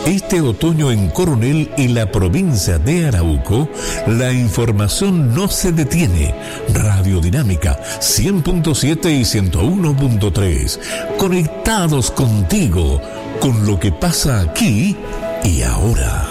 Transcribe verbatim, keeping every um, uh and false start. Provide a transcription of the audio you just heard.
Este otoño en Coronel y la provincia de Arauco, la información no se detiene. Radio Dinámica cien punto siete y ciento uno punto tres. Conectados contigo, con lo que pasa aquí y ahora.